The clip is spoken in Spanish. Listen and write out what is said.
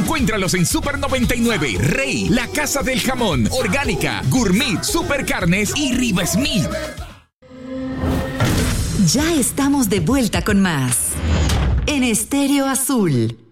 Encuéntralos en Super 99, Rey, La Casa del Jamón, Orgánica, Gourmet, Super Carnes y Riva Smith. Ya estamos de vuelta con más en Estéreo Azul.